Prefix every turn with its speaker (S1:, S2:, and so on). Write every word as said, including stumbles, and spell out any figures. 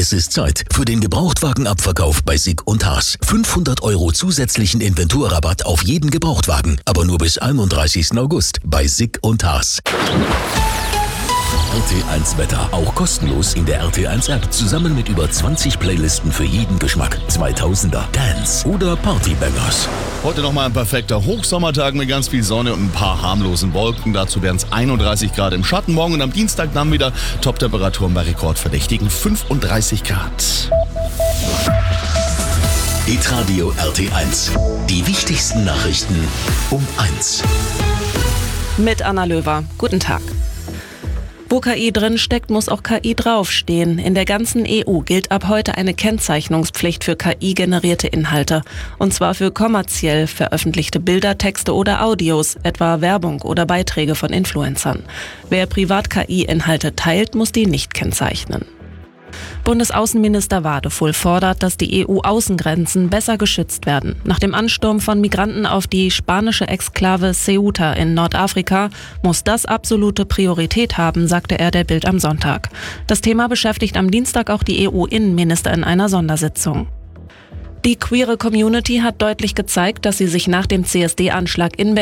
S1: Es ist Zeit für den Gebrauchtwagenabverkauf bei Sig und Haas. fünfhundert Euro zusätzlichen Inventurrabatt auf jeden Gebrauchtwagen, aber nur bis einunddreißigsten August bei Sig und Haas. R T eins Wetter, auch kostenlos in der R T eins App, zusammen mit über zwanzig Playlisten für jeden Geschmack. zweitausender, Dance oder Partybangers.
S2: Heute nochmal ein perfekter Hochsommertag mit ganz viel Sonne und ein paar harmlosen Wolken. Dazu wären es einunddreißig Grad im Schatten. Morgen und am Dienstag dann wieder Top-Temperaturen bei rekordverdächtigen fünfunddreißig Grad.
S1: Hitradio R T eins. Die wichtigsten Nachrichten um eins.
S3: Mit Anna Löwer. Guten Tag. Wo K I drin steckt, muss auch K I draufstehen. In der ganzen E U gilt ab heute eine Kennzeichnungspflicht für K I-generierte Inhalte. Und zwar für kommerziell veröffentlichte Bilder, Texte oder Audios, etwa Werbung oder Beiträge von Influencern. Wer privat K I-Inhalte teilt, muss die nicht kennzeichnen. Bundesaußenminister Wadefuhl fordert, dass die E U-Außengrenzen besser geschützt werden. Nach dem Ansturm von Migranten auf die spanische Exklave Ceuta in Nordafrika muss das absolute Priorität haben, sagte er der Bild am Sonntag. Das Thema beschäftigt am Dienstag auch die E U-Innenminister in einer Sondersitzung. Die queere Community hat deutlich gezeigt, dass sie sich nach dem C S D-Anschlag in